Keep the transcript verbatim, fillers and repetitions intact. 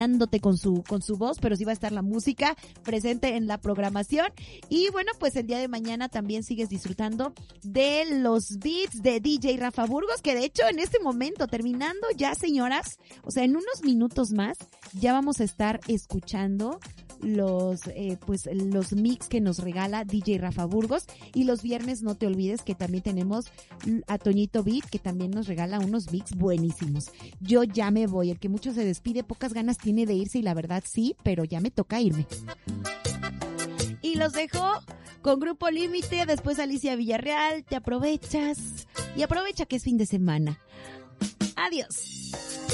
dándote con su con su voz, pero sí va a estar la música presente en la programación. Y bueno, pues el día de mañana también sigues disfrutando de los beats de D J Rafa Burgos, que de hecho en este momento, terminando ya, señoras, o sea, en unos minutos más, ya vamos a estar escuchando los eh, pues los mix que nos regala D J Rafa Burgos. Y los viernes no te olvides que también tenemos a Toñito Beat, que también nos regala unos mix buenísimos. Yo ya me voy, el que mucho se despide, pocas ganas tiene de irse, y la verdad sí, pero ya me toca irme. Y los dejo con Grupo Límite, después Alicia Villarreal. Te aprovechas y aprovecha que es fin de semana. Adiós.